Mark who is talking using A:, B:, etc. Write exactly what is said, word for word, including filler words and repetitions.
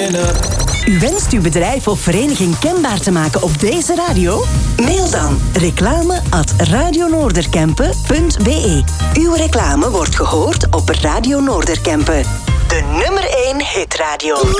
A: beginnen.
B: U wenst uw bedrijf of vereniging kenbaar te maken op deze radio? Mail dan reclame at radionoorderkempen punt b e. Uw reclame wordt gehoord op Radio Noorderkempen. De nummer één hitradio.